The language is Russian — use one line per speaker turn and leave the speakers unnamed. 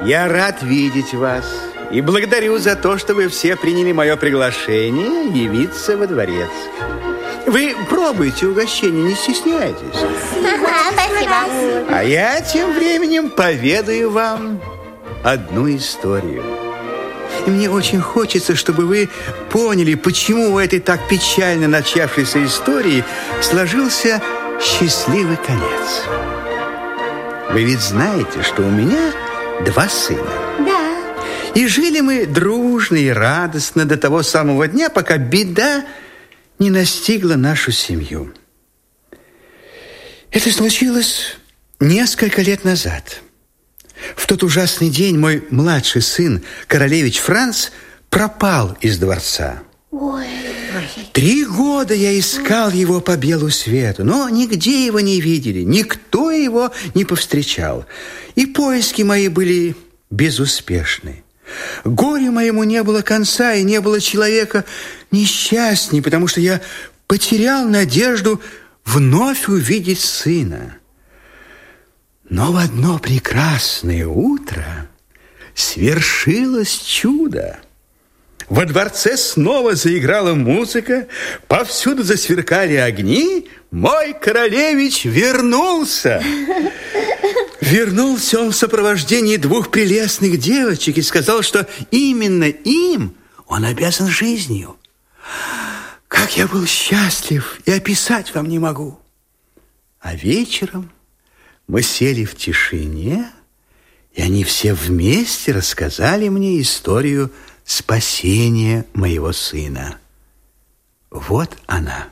Я рад видеть вас и благодарю за то, что вы все приняли мое приглашение явиться во дворец. Вы пробуйте угощение, не стесняйтесь.
Спасибо.
А я тем временем поведаю вам одну историю. И мне очень хочется, чтобы вы поняли, почему у этой так печально начавшейся истории сложился счастливый конец. Вы ведь знаете, что у меня 2 сына.
Да.
И жили мы дружно и радостно до того самого дня, пока беда не настигла нашу семью. Это случилось несколько лет назад. В тот ужасный день мой младший сын, королевич Франц, пропал из дворца.
Ой.
3 года я искал его по белу свету, но нигде его не видели, никто его не повстречал. И поиски мои были безуспешны. Горю моему не было конца, и не было человека несчастней, потому что я потерял надежду вновь увидеть сына. Но в одно прекрасное утро свершилось чудо. Во дворце снова заиграла музыка, повсюду засверкали огни. Мой королевич вернулся. Вернулся он в сопровождении 2 прелестных девочек и сказал, что именно им он обязан жизнью. Как я был счастлив, и описать вам не могу. А вечером мы сели в тишине, и они все вместе рассказали мне историю спасения моего сына. Вот она.